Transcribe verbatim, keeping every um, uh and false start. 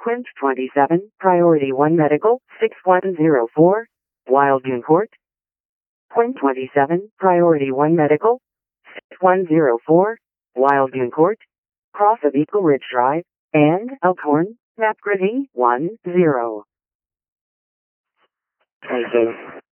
Quint twenty-seven, Priority one Medical, six one zero four, Wildgoon Court. Quint twenty-seven, Priority one Medical, six one zero four, Wildgoon Court, Cross of Eagle Ridge Drive, and Elkhorn, map grid E one zero. twenty-seven.